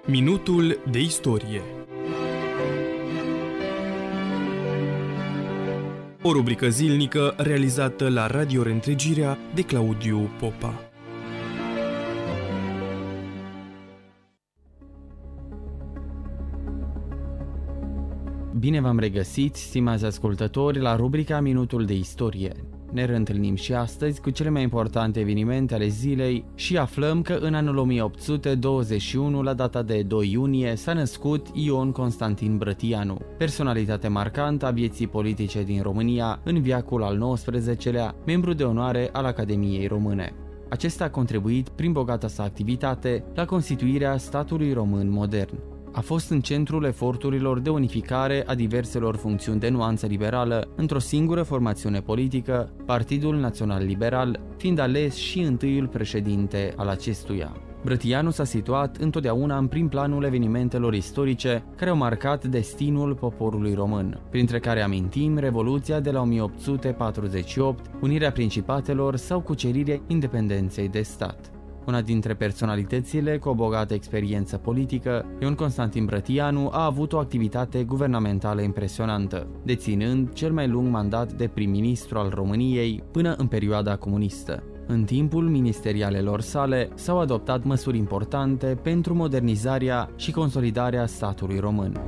Minutul de istorie. O rubrică zilnică realizată la Radio Reîntregirea de Claudiu Popa. Bine v-am regăsit, stimați ascultători, la rubrica Minutul de istorie. Ne reîntâlnim și astăzi cu cele mai importante evenimente ale zilei și aflăm că în anul 1821, la data de 2 iunie, s-a născut Ion Constantin Brătianu, personalitate marcantă a vieții politice din România în veacul al XIX-lea, membru de onoare al Academiei Române. Acesta a contribuit prin bogata sa activitate la constituirea statului român modern. A fost în centrul eforturilor de unificare a diverselor funcțiuni de nuanță liberală într-o singură formațiune politică, Partidul Național Liberal, fiind ales și întâiul președinte al acestuia. Brătianu s-a situat întotdeauna în prim planul evenimentelor istorice care au marcat destinul poporului român, printre care amintim Revoluția de la 1848, unirea principatelor sau cucerirea independenței de stat. Una dintre personalitățile cu o bogată experiență politică, Ion Constantin Brătianu a avut o activitate guvernamentală impresionantă, deținând cel mai lung mandat de prim-ministru al României până în perioada comunistă. În timpul ministerialelor sale s-au adoptat măsuri importante pentru modernizarea și consolidarea statului român.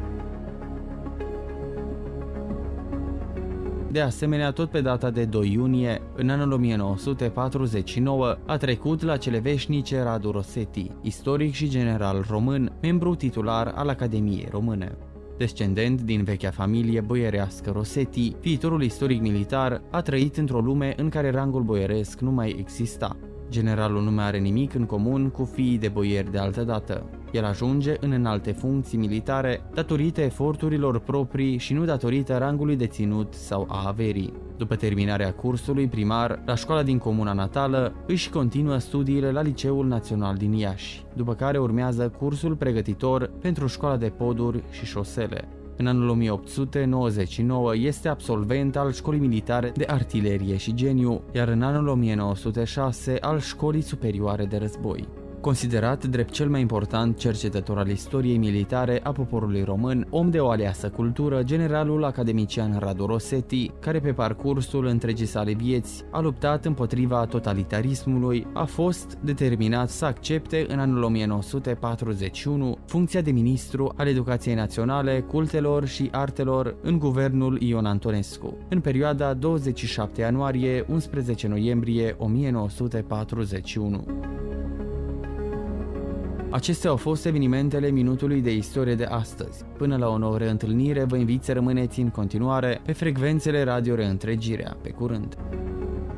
De asemenea, tot pe data de 2 iunie, în anul 1949, a trecut la cele veșnice Radu Rosetti, istoric și general român, membru titular al Academiei Române. Descendent din vechea familie boierească Rosetti, viitorul istoric militar a trăit într-o lume în care rangul boieresc nu mai exista. Generalul nu mai are nimic în comun cu fiii de boieri de altădată. El ajunge în înalte funcții militare datorită eforturilor proprii și nu datorită rangului deținut sau a averii. După terminarea cursului primar la școala din comuna natală, își continuă studiile la Liceul Național din Iași, după care urmează cursul pregătitor pentru școala de poduri și șosele. În anul 1899 este absolvent al Școlii Militare de Artilerie și Geniu, iar în anul 1906 al Școlii Superioare de Război. Considerat drept cel mai important cercetător al istoriei militare a poporului român, om de o aleasă cultură, generalul academician Radu Rosetti, care pe parcursul întregii sale vieți a luptat împotriva totalitarismului, a fost determinat să accepte în anul 1941 funcția de ministru al Educației Naționale, Cultelor și Artelor în guvernul Ion Antonescu, în perioada 27 ianuarie-11 noiembrie 1941. Acestea au fost evenimentele Minutului de istorie de astăzi. Până la o nouă reîntâlnire, vă invit să rămâneți în continuare pe frecvențele Radio Reîntregirea. Pe curând!